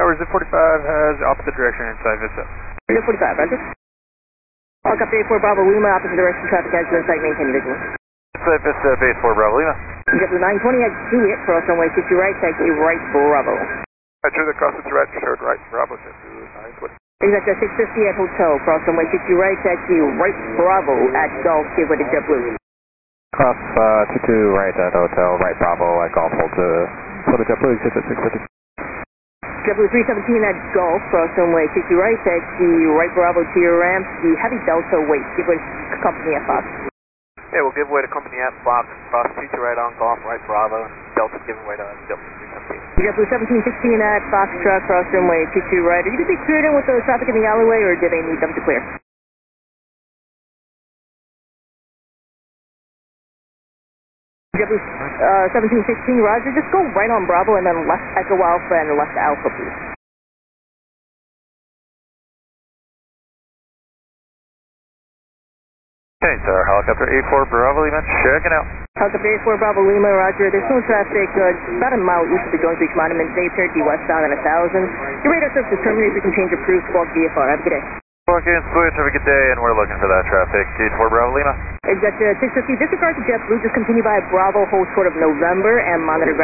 Tower, Zip 45 has opposite direction inside Vista. Zip 45, roger. Helicopter 84 Bravo Lima, opposite direction traffic has been sight, maintain your visual. Inside Vista, base 4 Bravo Lima. JetBlue 920 at Juliet, cross runway 60 right, taxi right Bravo. Roger, the cross is right, short right, Bravo, JetBlue 920. Exact 650 at Hotel, cross runway 60 right, taxi right Bravo at Golf, give way to JetBlue. Cross 22 right at Hotel, right Bravo at Golf, hold to JetBlue, exit at 650. JetBlue 317 at Golf, cross runway 60 right, taxi right Bravo to your ramp, the heavy Delta wait, give way to company F-Fox. Yeah, we'll give way to company F-Fox, cross 22 right on Golf, right Bravo, Delta's giving way to JetBlue 317. JetBlue 1716 at Foxtrot, cross runway 22 right. Are you going to be cleared in with the traffic in the alleyway, or do they need them to clear? JetBlue 1716, roger. Just go right on Bravo and then left Echo Alpha and left Alpha, please. Okay, sir, helicopter 84 Bravo Lima, checking out. Helicopter 84 Bravo Lima, roger. There's no traffic about a mile east of the Jones Beach Monument. They appear to be westbound at 1000. Your radar service is terminated. You can change your cruise squawk VFR. Have a good day. Okay, switch, have a good day, and we're looking for that traffic. 84 Bravo Lima. Exact 650. Disregard to JetBlue. Just continue by Bravo, hold short of November, and monitor ground.